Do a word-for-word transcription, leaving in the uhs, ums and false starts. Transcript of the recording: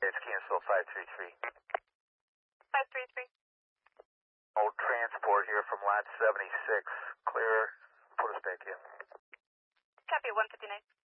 It's cancel five three three. five three three. Old transport here from lot seventy-six. Clear. Put us back in. Copy one fifty-nine.